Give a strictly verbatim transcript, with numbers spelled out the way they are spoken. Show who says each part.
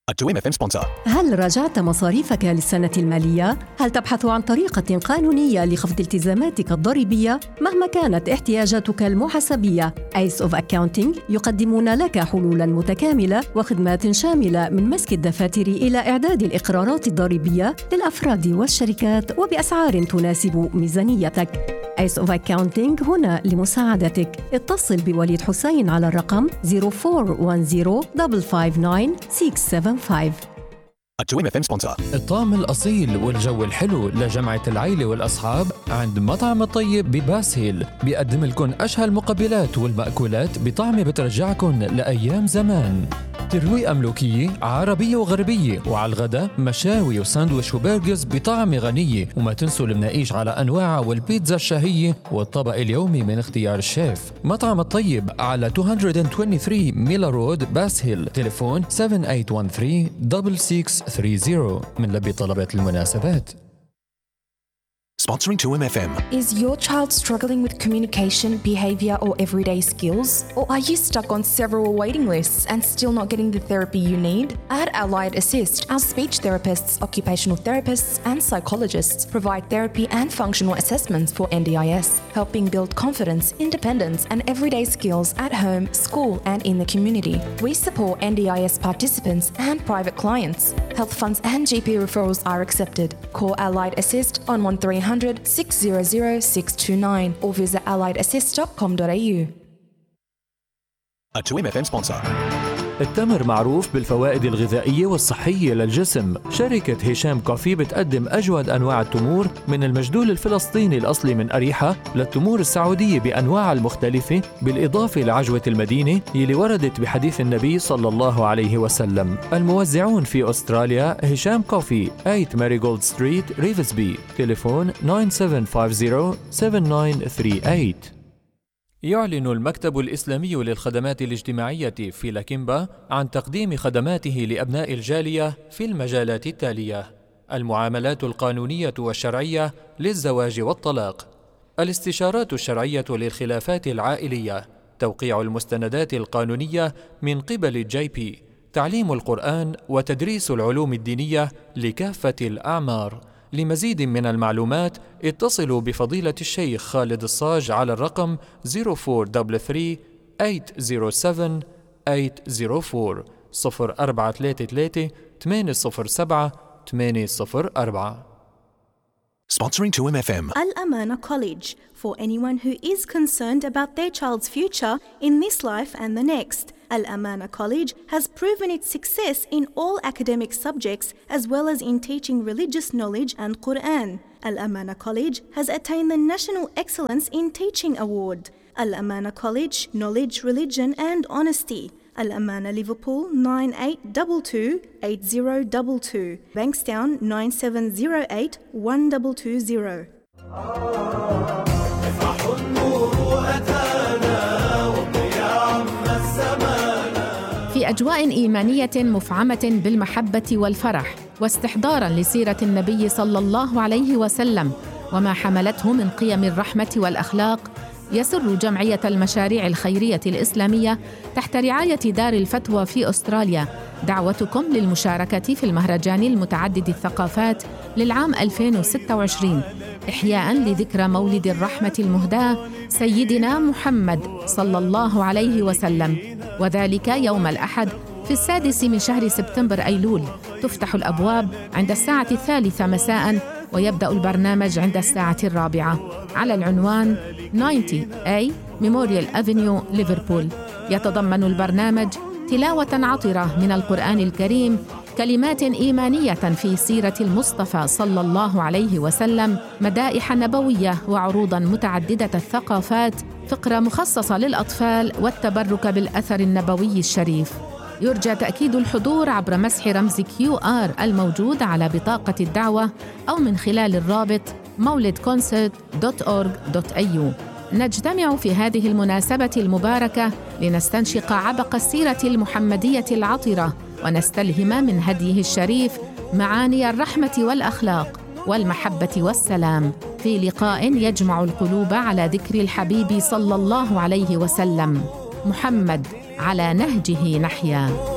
Speaker 1: تو إم إف إم sponsor.
Speaker 2: هل راجعت مصاريفك للسنة المالية؟ هل تبحث عن طريقة قانونية لخفض التزاماتك الضريبية مهما كانت احتياجاتك المحاسبية؟ Ace of Accounting يقدمون لك حلولاً متكاملة وخدمات شاملة من مسك الدفاتر إلى إعداد الإقرارات الضريبية للأفراد والشركات وبأسعار تناسب ميزانيتك. Ace of Accounting هنا لمساعدتك. اتصل بوليد حسين على الرقم صفر أربعة واحد صفر خمسة خمسة تسعة ستة سبعة خمسة.
Speaker 1: تو إم إف إم sponsor.
Speaker 3: الطعم الأصيل والجو الحلو لجمعة العيلة والأصحاب عند مطعم الطيب بباس هيل. بيقدم لكم أشهى المقبلات والمأكولات بطعم بترجعكم لأيام زمان. ترويقة ملوكية عربية وغربية، وعلى الغداء مشاوي وساندويش وبرجرز بطعم غنية. وما تنسوا المناقيش على أنواعها والبيتزا الشهية والطبق اليومي من اختيار الشيف. مطعم الطيب على مئتين وثلاثة وعشرين ميلا رود باس هيل. تليفون سبعة ثمانية واحد ثلاثة ستة ستة ثلاثين من لبي طلبات المناسبات.
Speaker 1: Sponsoring تو إم إف إم.
Speaker 4: Is your child struggling with communication, behavior, or everyday skills? Or are you stuck on several waiting lists and still not getting the therapy you need? At Allied Assist, our speech therapists, occupational therapists, and psychologists provide therapy and functional assessments for N D I S, helping build confidence, independence, and everyday skills at home, school, and in the community. We support N D I S participants and private clients. Health funds and G P referrals are accepted. Call Allied Assist on one three hundred six hundred six two nine or visit allied assist dot com dot a u.
Speaker 1: تو إم إف إم sponsor.
Speaker 3: التمر معروف بالفوائد الغذائية والصحية للجسم. شركة هشام كوفي بتقدم أجود أنواع التمور من المجدول الفلسطيني الأصلي من أريحة للتمور السعودية بأنواعها المختلفة، بالإضافة لعجوة المدينة يلي وردت بحديث النبي صلى الله عليه وسلم. الموزعون في أستراليا هشام كوفي ثمانية ماريغولد ستريت ريفزبي. تليفون تسعة سبعة خمسة صفر سبعة تسعة ثلاثة ثمانية. يعلن المكتب الإسلامي للخدمات الاجتماعية في لاكيمبا عن تقديم خدماته لأبناء الجالية في المجالات التالية: المعاملات القانونية والشرعية للزواج والطلاق، الاستشارات الشرعية للخلافات العائلية، توقيع المستندات القانونية من قبل الجي بي، تعليم القرآن وتدريس العلوم الدينية لكافة الأعمار. لمزيد من المعلومات اتصلوا بفضيلة الشيخ خالد الصاج على الرقم صفر أربعة ثلاثة ثلاثة ثمانية صفر سبعة ثمانية أربعة صفر أربعة ثلاثة ثلاثة ثمانية صفر سبعة ثمانية صفر أربعة.
Speaker 1: Sponsoring تو إم إف إم.
Speaker 5: Al-Amana College, for anyone who is concerned about their child's future in this life and the next. Al-Amana College has proven its success in all academic subjects as well as in teaching religious knowledge and Quran. Al-Amana College has attained the National Excellence in Teaching Award. Al-Amana College, Knowledge, Religion and Honesty. Al-Amana Liverpool nine eight two two eight zero two two. Bankstown nine seven zero eight one two two zero.
Speaker 6: في أجواء إيمانية مفعمة بالمحبة والفرح، واستحضاراً لسيرة النبي صلى الله عليه وسلم وما حملته من قيم الرحمة والأخلاق، يسر جمعية المشاريع الخيرية الإسلامية تحت رعاية دار الفتوى في أستراليا دعوتكم للمشاركة في المهرجان المتعدد الثقافات للعام ألفين وستة وعشرين، إحياءً لذكرى مولد الرحمة المهداة سيدنا محمد صلى الله عليه وسلم، وذلك يوم الأحد في السادس من شهر سبتمبر أيلول. تفتح الأبواب عند الساعة الثالثة مساءً ويبدأ البرنامج عند الساعة الرابعة على العنوان تسعين إيه ميموريال أفينيو ليفربول. يتضمن البرنامج تلاوة عطرة من القرآن الكريم، كلمات إيمانية في سيرة المصطفى صلى الله عليه وسلم، مدائح نبوية وعروضاً متعددة الثقافات، فقرة مخصصة للأطفال والتبرك بالأثر النبوي الشريف. يرجى تأكيد الحضور عبر مسح رمز كيو آر الموجود على بطاقة الدعوة أو من خلال الرابط مولد كونسرت دوت أورغ دوت إيه يو. نجتمع في هذه المناسبة المباركة لنستنشق عبق السيرة المحمدية العطرة ونستلهم من هديه الشريف معاني الرحمة والأخلاق والمحبة والسلام، في لقاء يجمع القلوب على ذكر الحبيب صلى الله عليه وسلم. محمد على نهجه نحيا.